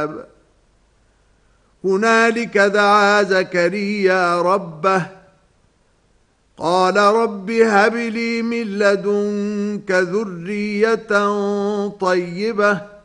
الكتاب هنالك دعا زكريا ربه قال رب هب لي من لدنك ذرية طيبة